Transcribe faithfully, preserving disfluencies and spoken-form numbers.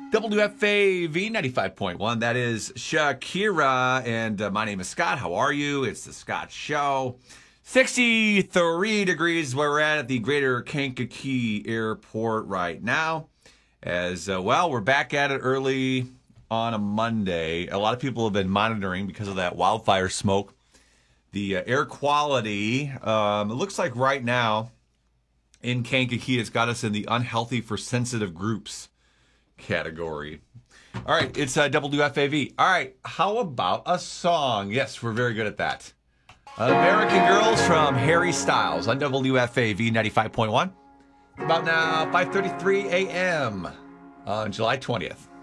W F A V ninety-five point one. That is Shakira. And uh, my name is Scott. How are you? It's the Scott Show. sixty-three degrees where we're at at the greater Kankakee Airport right now. As uh, well, we're back at it early on a Monday. A lot of people have been monitoring because of that wildfire smoke. The uh, air quality, um, it looks like right now in Kankakee, it's got us in the unhealthy for sensitive groups category. All right, it's uh, W F A V. All right, how about a song? Yes, we're very good at that. American Girls from Harry Styles on W F A V ninety-five point one. About now, five thirty-three a.m. on July twentieth.